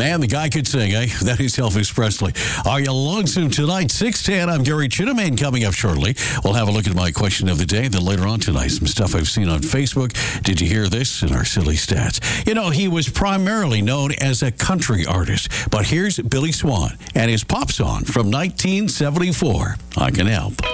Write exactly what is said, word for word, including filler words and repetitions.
Man, the guy could sing, eh? That is Elvis Presley. Are you lonesome tonight? six ten, I'm Gary Chinaman. Coming up shortly, we'll have a look at my question of the day. Then later on tonight, some stuff I've seen on Facebook. Did you hear this in our silly stats? You know, he was primarily known as a country artist. But here's Billy Swan and his pop song from nineteen seventy-four, I Can Help.